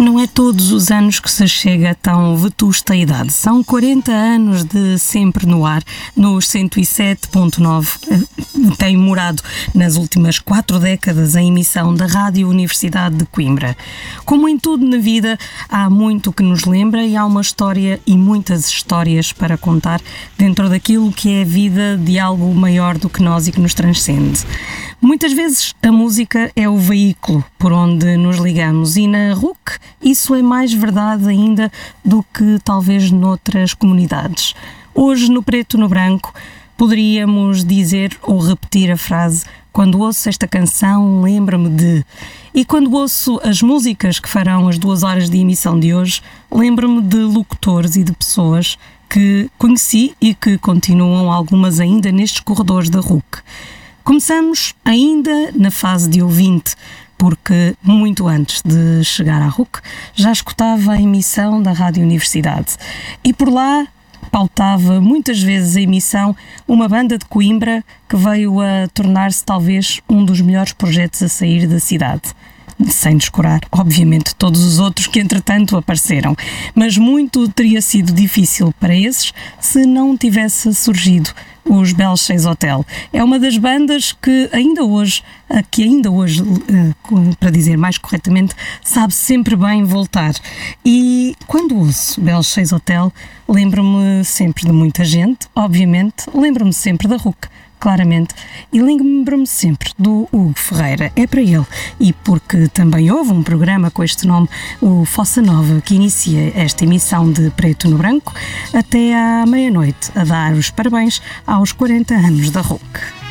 Não é todos os anos que se chega a tão vetusta idade. São 40 anos de Sempre no Ar, nos 107.9. Tem morado nas últimas 4 décadas a emissão da Rádio Universidade de Coimbra. Como em tudo na vida, há muito que nos lembra e há uma história e muitas histórias para contar dentro daquilo que é a vida de algo maior do que nós e que nos transcende. Muitas vezes a música é o veículo por onde nos ligamos e na RUC isso é mais verdade ainda do que talvez noutras comunidades. Hoje, no Preto no Branco, poderíamos dizer ou repetir a frase: quando ouço esta canção, lembra-me de... E quando ouço as músicas que farão as 2 horas de emissão de hoje, lembro-me de locutores e de pessoas que conheci e que continuam algumas ainda nestes corredores da RUC. Começamos ainda na fase de ouvinte, porque muito antes de chegar à RUC já escutava a emissão da Rádio Universidade e por lá pautava muitas vezes a emissão uma banda de Coimbra que veio a tornar-se talvez um dos melhores projetos a sair da cidade. Sem descurar, obviamente, todos os outros que entretanto apareceram. Mas muito teria sido difícil para esses se não tivesse surgido os Belchês Hotel. É uma das bandas que ainda hoje, para dizer mais corretamente, sabe sempre bem voltar. E quando ouço Belchês Hotel, lembro-me sempre de muita gente, obviamente, lembro-me sempre da RUC, claramente, e lembro-me sempre do Hugo Ferreira. É para ele, e porque também houve um programa com este nome, o Fossa Nova, que inicia esta emissão de Preto no Branco até à meia-noite, a dar os parabéns aos 40 anos da RUC.